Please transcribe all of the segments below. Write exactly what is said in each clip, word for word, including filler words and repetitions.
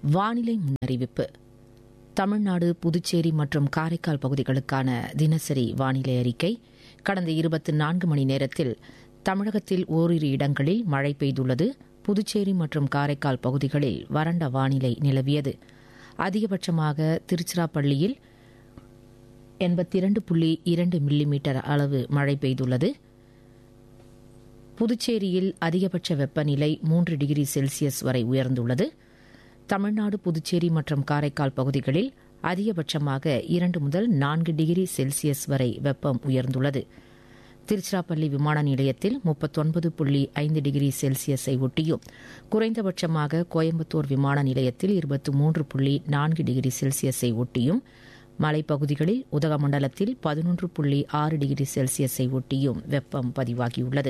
வானிலை முன்னறிவிப்பு. தமிழ்நாடு, புதுச்சேரி மற்றும் காரைக்கால் பகுதிகளுக்கான தினசரி வானிலை அறிக்கை. கடந்த இருபத்தி நான்கு மணி நேரத்தில் தமிழகத்தில் ஓரிரு இடங்களில் மழை பெய்துள்ளது. புதுச்சேரி மற்றும் காரைக்கால் பகுதிகளில் வறண்ட வானிலை நிலவியது. அதிகபட்சமாக திருச்சிராப்பள்ளியில் எண்பத்தி இரண்டு புள்ளி இரண்டு மில்லிமீட்டர் அளவு மழை பெய்துள்ளது. புதுச்சேரியில் அதிகபட்ச வெப்பநிலை மூன்று டிகிரி செல்சியஸ் வரை உயர்ந்துள்ளது. தமிழ்நாடு, புதுச்சேரி மற்றும் காரைக்கால் பகுதிகளில் அதிகபட்சமாக இரண்டு முதல் நான்கு டிகிரி செல்சியஸ் வரை வெப்பம் உயர்ந்துள்ளது. திருச்சிராப்பள்ளி விமான நிலையத்தில் முப்பத்தொன்பது புள்ளி ஐந்து டிகிரி செல்சியஸை ஒட்டியும், குறைந்தபட்சமாக கோயம்புத்தூர் விமான நிலையத்தில் இருபத்தி மூன்று புள்ளி நான்கு டிகிரி செல்சியஸை ஒட்டியும், மலைப்பகுதிகளில் உதகமண்டலத்தில் பதினொன்று புள்ளி ஆறு டிகிரி செல்சியஸை ஒட்டியும் வெப்பம் பதிவாகியுள்ளது.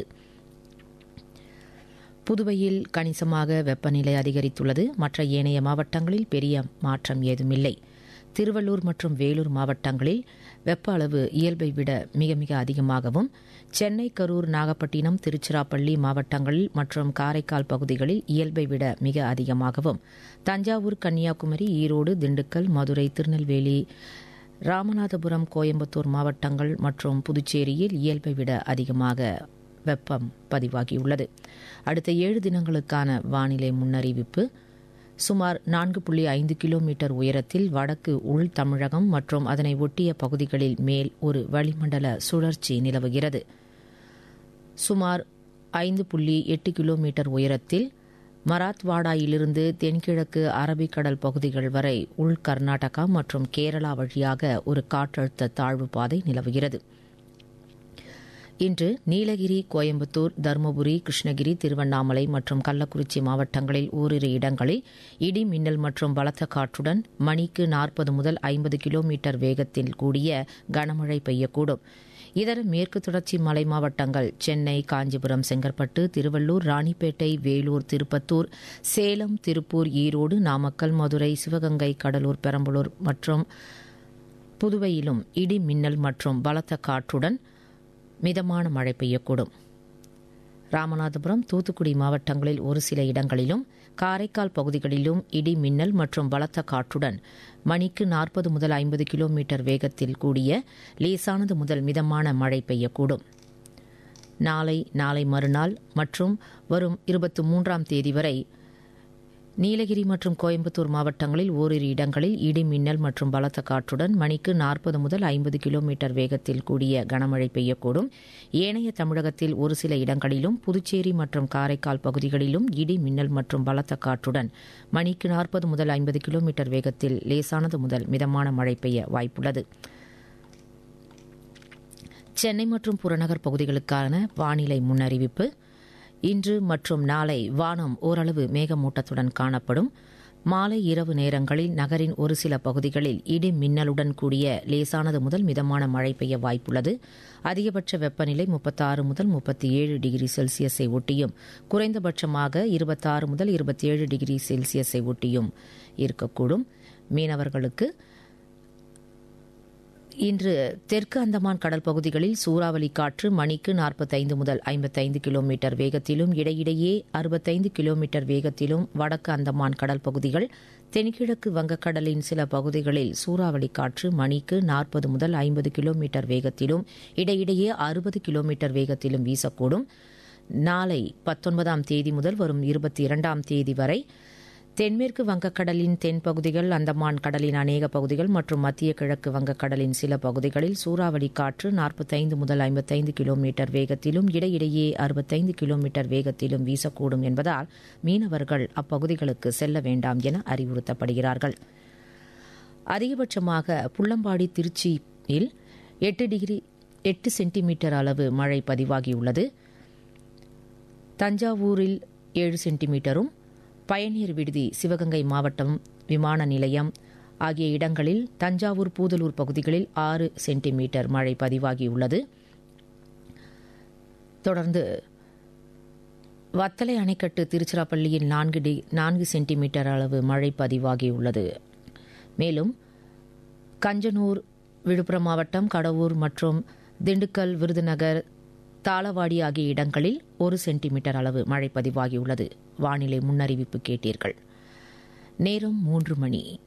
புதுவையில் கணிசமாக வெப்பநிலை அதிகரித்துள்ளது. மற்ற ஏனைய மாவட்டங்களில் பெரிய மாற்றம் ஏதுமில்லை. திருவள்ளூர் மற்றும் வேலூர் மாவட்டங்களில் வெப்ப அளவு இயல்பை விட மிக மிக அதிகமாகவும், சென்னை, கரூர், நாகப்பட்டினம், திருச்சிராப்பள்ளி மாவட்டங்களில் மற்றும் காரைக்கால் பகுதிகளில் இயல்பை விட மிக அதிகமாகவும், தஞ்சாவூர், கன்னியாகுமரி, ஈரோடு, திண்டுக்கல், மதுரை, திருநெல்வேலி, ராமநாதபுரம், கோயம்புத்தூர் மாவட்டங்கள் மற்றும் புதுச்சேரியில் இயல்பை விட அதிகமாக வெப்பம் பதிவாகியுள்ளது. அடுத்த ஏழு தினங்களுக்கான வானிலை முன்னறிவிப்பு. சுமார் நான்கு புள்ளி ஐந்து கிலோமீட்டர் உயரத்தில் வடக்கு உள் தமிழகம் மற்றும் அதனை ஒட்டிய பகுதிகளில் மேல் ஒரு வளிமண்டல சுழற்சி நிலவுகிறது. சுமார் ஐந்து புள்ளி எட்டு கிலோமீட்டர் உயரத்தில் மராத்வாடாயிலிருந்து தென்கிழக்கு அரபிக்கடல் பகுதிகள் வரை உள் கர்நாடகா மற்றும் கேரளா வழியாக ஒரு காற்றழுத்த தாழ்வு பாதை நிலவுகிறது. இன்று நீலகிரி, கோயம்புத்தூர், தருமபுரி, கிருஷ்ணகிரி, திருவண்ணாமலை மற்றும் கள்ளக்குறிச்சி மாவட்டங்களில் ஓரிரு இடங்களில் இடி, மின்னல் மற்றும் பலத்த காற்றுடன் மணிக்கு நாற்பது முதல் ஐம்பது கிலோமீட்டர் வேகத்தில் கூடிய கனமழை பெய்யக்கூடும். இதர மேற்கு தொடர்ச்சி மலை மாவட்டங்கள் சென்னை, காஞ்சிபுரம், செங்கற்பட்டு, திருவள்ளூர், ராணிப்பேட்டை, வேலூர், திருப்பத்தூர், சேலம், திருப்பூர், ஈரோடு, நாமக்கல், மதுரை, சிவகங்கை, கடலூர், பெரம்பலூர் மற்றும் புதுவையிலும் இடி, மின்னல் மற்றும் பலத்த காற்றுடன் மிதமான மழை பெய்யக்கூடும். ராமநாதபுரம், தூத்துக்குடி மாவட்டங்களில் ஒரு சில இடங்களிலும், காரைக்கால் பகுதிகளிலும் இடி, மின்னல் மற்றும் பலத்த காற்றுடன் மணிக்கு நாற்பது முதல் ஐம்பது கிலோமீட்டர் வேகத்தில் கூடிய லேசானது முதல் மிதமான மழை பெய்யக்கூடும். நாளை, நாளை மறுநாள் மற்றும் வரும் இருபத்தி மூன்றாம் தேதி வரை நீலகிரி மற்றும் கோயம்புத்தூர் மாவட்டங்களில் ஓரிரு இடங்களில் இடி, மின்னல் மற்றும் பலத்த காற்றுடன் மணிக்கு நாற்பது முதல் ஐம்பது கிலோமீட்டர் வேகத்தில் கூடிய கனமழை பெய்யக்கூடும். ஏனைய தமிழகத்தில் ஒரு சில இடங்களிலும், புதுச்சேரி மற்றும் காரைக்கால் பகுதிகளிலும் இடி, மின்னல் மற்றும் பலத்த காற்றுடன் மணிக்கு நாற்பது முதல் ஐம்பது கிலோமீட்டர் வேகத்தில் லேசானது முதல் மிதமான மழை பெய்ய வாய்ப்புள்ளது. சென்னை மற்றும் புறநகர் பகுதிகளுக்கான வானிலை முன்னறிவிப்பு. இன்று மற்றும் நாளை வானம் ஓரளவு மேகமூட்டத்துடன் காணப்படும். மாலை, இரவு நேரங்களில் நகரின் ஒரு சில பகுதிகளில் இடி, மின்னலுடன் கூடிய லேசானது முதல் மிதமான மழை பெய்ய வாய்ப்புள்ளது. அதிகபட்ச வெப்பநிலை முப்பத்தாறு முதல் முப்பத்தி ஏழு டிகிரி செல்சியஸை ஒட்டியும், குறைந்தபட்சமாக இருபத்தாறு முதல் இருபத்தி ஏழு டிகிரி செல்சியஸை ஒட்டியும் இருக்கக்கூடும். மீனவர்களுக்கு இன்று தெற்கு அந்தமான் கடல் பகுதிகளில் சூறாவளி காற்று மணிக்கு நாற்பத்தைந்து முதல் ஐம்பத்தைந்து கிலோமீட்டர் வேகத்திலும், இடையிடையே அறுபத்தைந்து கிலோமீட்டர் வேகத்திலும், வடக்கு அந்தமான் கடல் பகுதிகள், தென்கிழக்கு வங்கக்கடலின் சில பகுதிகளில் சூறாவளி காற்று மணிக்கு நாற்பது முதல் ஐம்பது கிலோமீட்டர் வேகத்திலும், இடையிடையே அறுபது கிலோமீட்டர் வேகத்திலும் வீசக்கூடும். நாளை பத்தொன்பதாம் தேதி முதல் வரும் இருபத்தி இரண்டாம் தேதி வரை தென்மேற்கு வங்கக்கடலின் தென்பகுதிகள், அந்தமான் கடலின் அநேக பகுதிகள் மற்றும் மத்திய கிழக்கு வங்கக்கடலின் சில பகுதிகளில் சூறாவளி காற்று நாற்பத்தைந்து முதல் ஐம்பத்தைந்து கிலோமீட்டர் வேகத்திலும், இடையிடையே அறுபத்தைந்து கிலோமீட்டர் வேகத்திலும் வீசக்கூடும் என்பதால் மீனவர்கள் அப்பகுதிகளுக்கு செல்ல வேண்டாம் என அறிவுறுத்தப்படுகிறார்கள். அதிகபட்சமாக புள்ளம்பாடி, திருச்சியில் எட்டு டிகிரி எட்டு சென்டிமீட்டர் அளவு மழை பதிவாகியுள்ளது. தஞ்சாவூரில் ஏழு சென்டிமீட்டரும், பயணியர் விடுதி, சிவகங்கை மாவட்டம் விமான நிலையம் ஆகிய இடங்களில், தஞ்சாவூர், பூதலூர் பகுதிகளில் ஆறு சென்டிமீட்டர் மழை பதிவாகியுள்ளது. தொடர்ந்து வத்தலை அணைக்கட்டு, திருச்சிராப்பள்ளியில் நான்கு டி நான்கு சென்டிமீட்டர் அளவு மழை பதிவாகியுள்ளது. மேலும் கஞ்சனூர், விழுப்புரம் மாவட்டம், கடவூர் மற்றும் திண்டுக்கல், விருதுநகர், தாளவாடி ஆகிய இடங்களில் ஒரு சென்டிமீட்டர் அளவு மழை பதிவாகியுள்ளது. வானிலை முன்னறிவிப்பு கேட்டீர்கள். நேரம் மூன்று மணி.